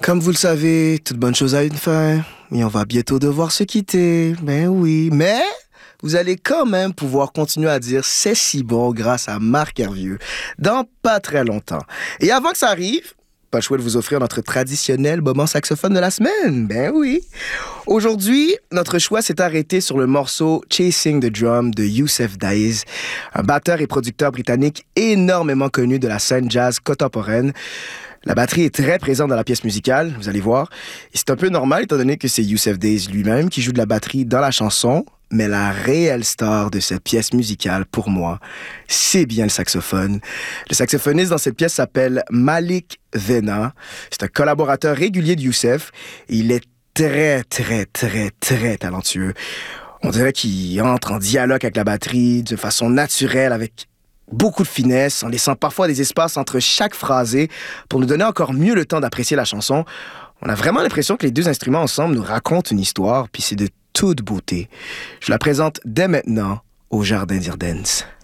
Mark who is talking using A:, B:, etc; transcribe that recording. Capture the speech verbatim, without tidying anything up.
A: Comme vous le savez, toute bonne chose a une fin. Et on va bientôt devoir se quitter. Ben oui, mais vous allez quand même pouvoir continuer à dire c'est si bon grâce à Marc Hervieux dans pas très longtemps. Et avant que ça arrive, pas le choix de vous offrir notre traditionnel moment saxophone de la semaine. Ben oui. Aujourd'hui, notre choix s'est arrêté sur le morceau Chasing the Drum de Youssef Daiz, un batteur et producteur britannique énormément connu de la scène jazz contemporaine. La batterie est très présente dans la pièce musicale, vous allez voir. Et c'est un peu normal étant donné que c'est Youssef Daiz lui-même qui joue de la batterie dans la chanson, mais la réelle star de cette pièce musicale, pour moi, c'est bien le saxophone. Le saxophoniste dans cette pièce s'appelle Malik Vena. C'est un collaborateur régulier de Youssef. Et il est très, très, très, très talentueux. On dirait qu'il entre en dialogue avec la batterie de façon naturelle, avec beaucoup de finesse, en laissant parfois des espaces entre chaque phrasé pour nous donner encore mieux le temps d'apprécier la chanson. On a vraiment l'impression que les deux instruments ensemble nous racontent une histoire, puis c'est de toute beauté. Je la présente dès maintenant au Jardin d'Irden's.